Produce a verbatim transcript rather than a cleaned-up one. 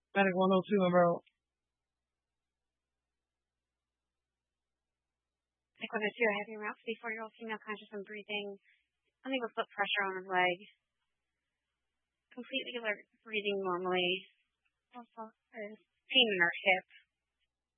Medic one oh two, Emerald. Like one oh two, I have your mouth four-year-old female conscious and breathing. Unable to put pressure on her leg. Completely alert, breathing normally. Also, there's pain in her hip.